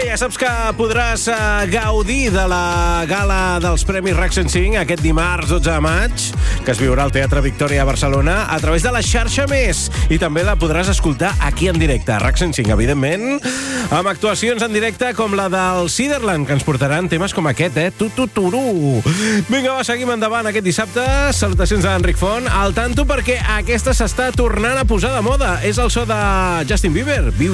Bé, ja saps que podràs gaudir de la gala dels Premis RAC 105 aquest dimarts 12 de maig, que es viurà al Teatre Victòria a Barcelona a través de la xarxa Més. I també la podràs escoltar aquí en directe, a RAC 105, evidentment, amb actuacions en directe com la del Ciderland, que ens portaran temes com aquest, Tu-tu-tu-ru. Vinga, va, seguim endavant aquest dissabte. Salutacions d'Enric Font. Al tanto perquè aquesta s'està tornant a posar de moda. És el so de Justin Bieber.